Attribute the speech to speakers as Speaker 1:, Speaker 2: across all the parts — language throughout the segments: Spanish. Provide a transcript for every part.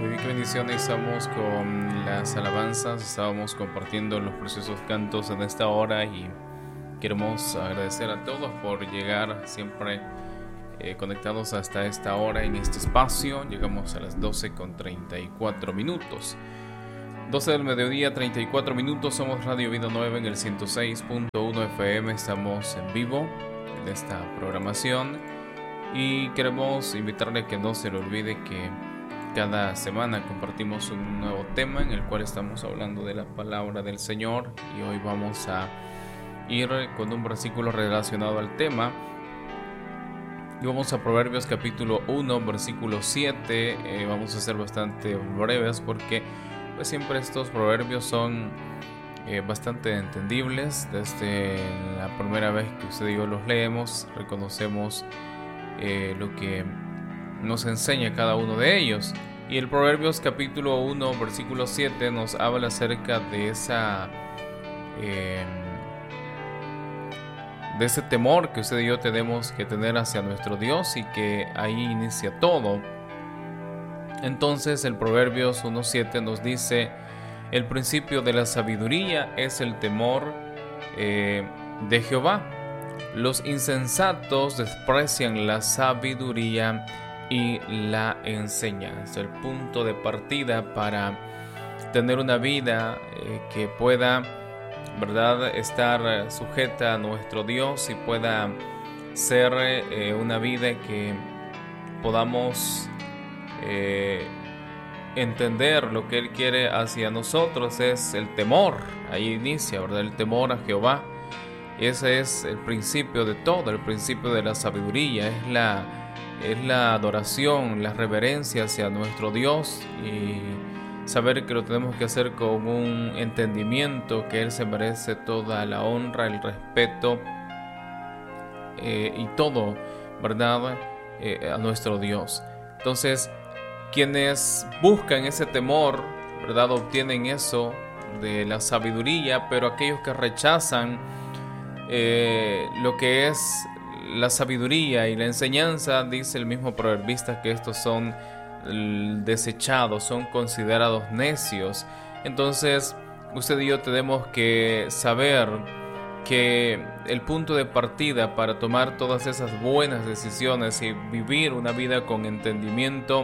Speaker 1: Muy bien, qué bendiciones. Estamos con las alabanzas, estábamos compartiendo los preciosos cantos en esta hora y queremos agradecer a todos por llegar siempre conectados hasta esta hora en este espacio. Llegamos a las 12 con 34 minutos. 12 del mediodía, 34 minutos. Somos Radio Vida Nueva en el 106.1 FM. Estamos en vivo en esta programación y queremos invitarle a que no se le olvide que cada semana compartimos un nuevo tema en el cual estamos hablando de la palabra del Señor, y hoy vamos a ir con un versículo relacionado al tema. Y vamos a Proverbios capítulo 1, versículo 7. Vamos a ser bastante breves porque pues siempre estos proverbios son bastante entendibles. Desde la primera vez que usted y yo los leemos, reconocemos lo que nos enseña cada uno de ellos. Y el Proverbios capítulo 1 versículo 7 nos habla acerca de ese temor que usted y yo tenemos que tener hacia nuestro Dios, y que ahí inicia todo. Entonces el Proverbios 1:7 nos dice: el principio de la sabiduría es el temor de Jehová. Los insensatos desprecian la sabiduría y la enseñanza. El punto de partida para tener una vida que pueda, ¿verdad?, estar sujeta a nuestro Dios y pueda ser una vida que podamos entender lo que Él quiere hacia nosotros, es el temor. Ahí inicia, ¿verdad?, el temor a Jehová. Ese es el principio de todo, el principio de la sabiduría. Es la adoración, la reverencia hacia nuestro Dios, y saber que lo tenemos que hacer con un entendimiento que Él se merece toda la honra, el respeto y todo, ¿verdad?, a nuestro Dios. Entonces, quienes buscan ese temor, ¿verdad?, obtienen eso de la sabiduría, pero aquellos que rechazan lo que es la sabiduría y la enseñanza, dice el mismo proverbista que estos son desechados, son considerados necios. Entonces usted y yo tenemos que saber que el punto de partida para tomar todas esas buenas decisiones y vivir una vida con entendimiento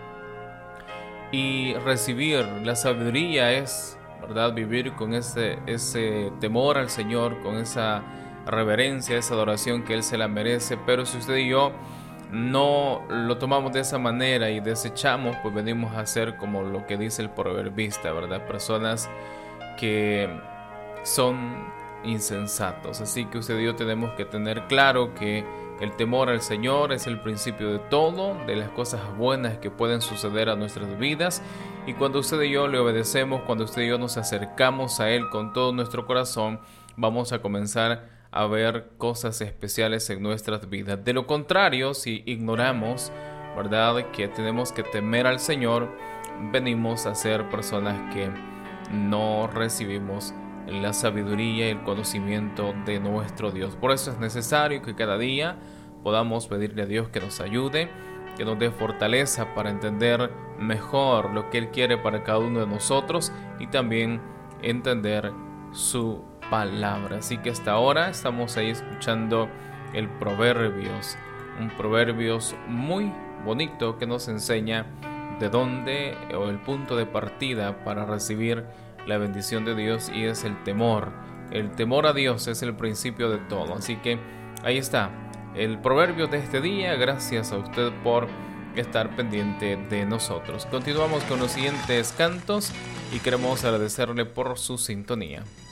Speaker 1: y recibir la sabiduría es, ¿verdad?, vivir con ese temor al Señor, con esa reverencia, esa adoración que Él se la merece. Pero si usted y yo no lo tomamos de esa manera y desechamos, pues venimos a ser como lo que dice el proverbista, ¿verdad?, personas que son insensatos. Así que usted y yo tenemos que tener claro que el temor al Señor es el principio de todo, de las cosas buenas que pueden suceder a nuestras vidas. Y cuando usted y yo le obedecemos, cuando usted y yo nos acercamos a Él con todo nuestro corazón, vamos a comenzar a ver cosas especiales en nuestras vidas. De lo contrario, si ignoramos, ¿verdad?, que tenemos que temer al Señor, venimos a ser personas que no recibimos la sabiduría y el conocimiento de nuestro Dios. Por eso es necesario que cada día podamos pedirle a Dios que nos ayude, que nos dé fortaleza para entender mejor lo que Él quiere para cada uno de nosotros, y también entender su palabra. Así que hasta ahora estamos ahí escuchando el Proverbios, un Proverbios muy bonito que nos enseña de dónde, o el punto de partida para recibir la bendición de Dios, y es el temor. El temor a Dios es el principio de todo. Así que ahí está el proverbio de este día. Gracias a usted por estar pendiente de nosotros. Continuamos con los siguientes cantos y queremos agradecerle por su sintonía.